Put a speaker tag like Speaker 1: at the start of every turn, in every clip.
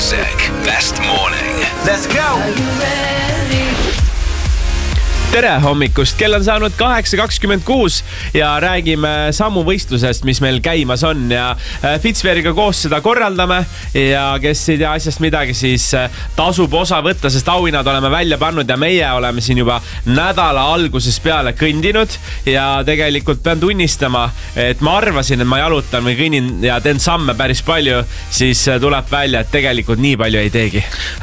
Speaker 1: Kuusek, Best Morning.
Speaker 2: Let's go!
Speaker 3: Tere hommikust, kell on saanud 8.26 ja räägime sammuvõistlusest, mis meil käimas on ja Fitzveriga koos seda korraldame ja kes ei tea asjast midagi, siis tasub osa võtta, sest auhinnad oleme välja pannud ja meie oleme siin juba nädala alguses peale kõndinud ja tegelikult pean tunnistama, et ma arvasin, et ma jalutan või kõnnin ja teen samme päris palju, siis tuleb välja, et tegelikult nii palju ei teegi.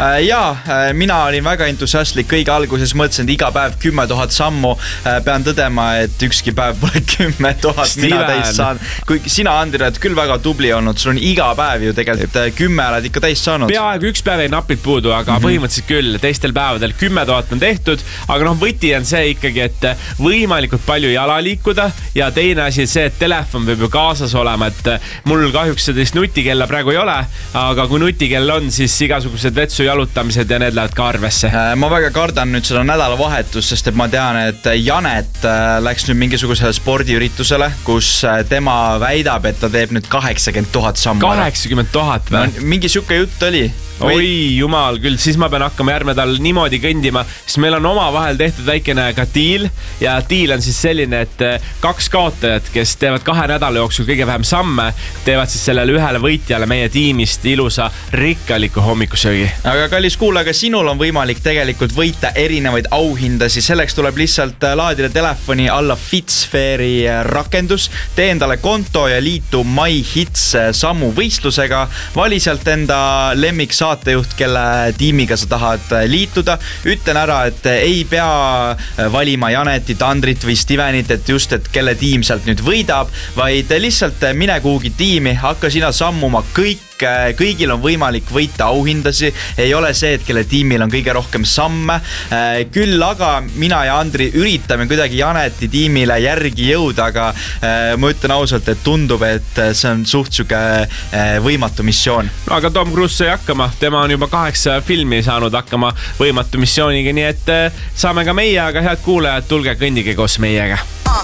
Speaker 4: Mina olin väga entusiastlik kõige alguses, mõtlesin, et iga päev 10 000 sammu. Pean tõdema, et ükski päev pole 10 000 mina täis saan. Kui sina, Andri, oled küll väga tubli olnud, sul on iga päev ju tegelikult 10 oled ikka täis saanud.
Speaker 3: Peaaegu üks päev ei napid puudu, aga põhimõtteliselt küll teistel päevadel 10 000 on tehtud, aga võti on see ikkagi, et võimalikult palju jala liikuda ja teine asi see, et telefon peab ju kaasas olema, et mul kahjuks sellist nutikella praegu ei ole, aga kui nutikell on, siis igasugused vetsu jalutamised ja need lähevad ka arvesse.
Speaker 4: Ma väga kardan nüüd seda nädalavahetust, sest et ma tean, et Janet läks nüüd mingisugusele spordiüritusele, kus tema väidab, et ta teeb nüüd 80 000 sammu.
Speaker 3: 80 000 või?
Speaker 4: Mingi siuke jutt oli.
Speaker 3: Oi jumal küll, siis ma pean hakkama järgmine nädal niimoodi kõndima, sest meil on oma vahel tehtud väikene ka diil ja diil on siis selline, et 2 kaotajat, kes teevad 2 nädala jooksul kõige vähem samme, teevad siis sellele ühele võitjale meie tiimist ilusa rikkaliku hommikusöögi.
Speaker 4: Aga kallis kuulaja, sinul on võimalik tegelikult võita erinevaid auhindasi, selleks tuleb lihtsalt laadida telefoni alla Fitzveri rakendus, tee endale konto ja liitu My Hits sammu võistlusega, vali sealt enda lemmik saatejuht, kelle tiimiga sa tahad liituda. Ütlen ära, et ei pea valima Janetit, Andrit või Stevenit, et just, et kelle tiim sealt nüüd võidab, vaid lihtsalt mine kuhugi tiimi, hakka sina sammuma kõigil on võimalik võita auhindasi, ei ole see, et kelle tiimil on kõige rohkem samme. Küll aga mina ja Andri üritame kuidagi Janeti tiimile järgi jõuda, aga ma ütlen ausalt, et tundub, et see on suht suke võimatu missioon.
Speaker 3: Aga Tom Cruise sai hakkama, tema on juba 8 filmi saanud hakkama võimatu missiooniga, nii et saame ka meie, aga head kuulajad, tulge kõndige koos meiega.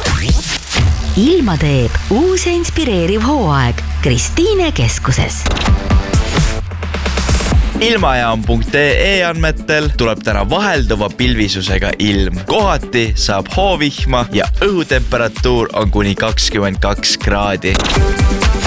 Speaker 5: Ilma teeb uus ja inspireeriv hooaeg Kristiine keskuses.
Speaker 4: Ilmajaam.ee andmetel tuleb täna vahelduva pilvisusega ilm. Kohati saab hoovihma ja õhutemperatuur on kuni 22 kraadi.